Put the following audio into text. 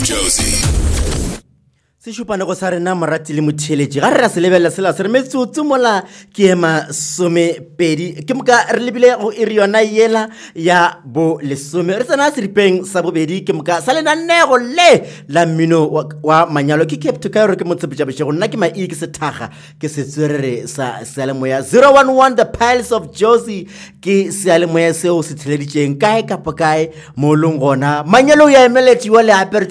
Josie. Se šupane go sa rena morati le motheletši ga re ra se lebelela sela se re metsotso mola ke ema somepedi ke moka re lebile go iri yona yela ya bo lesome re tsena seripeng sa bobedi ke moka sa lenanego le la mmino wa manyalo ke Cape Town re ke motsepetšapešego nna ke mai ke sethaga ke setswerere sa sealemoya 011 the Piles of Josie ke sealemoya seo se theleditšeng kae kapa kae mo leng gona manyalo ya emeletši wa le apere